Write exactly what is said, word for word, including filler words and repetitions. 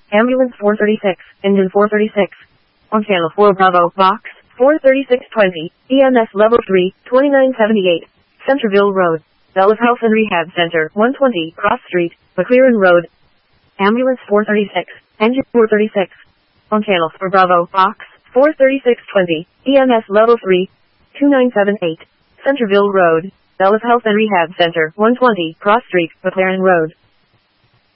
Ambulance four thirty-six, Engine four thirty-six. On Channel four Bravo, Box four thirty-six twenty, E M S Level three, twenty-nine seventy-eight, Centerville Road, Bellas Health and Rehab Center, one twenty, Cross Street, McLaren Road. Ambulance four thirty-six, Engine four thirty-six. On Channel four Bravo, Box four thirty-six twenty, E M S Level three, twenty-nine seventy-eight, Centerville Road, Bellas Health and Rehab Center, one twenty, Cross Street, McLaren Road.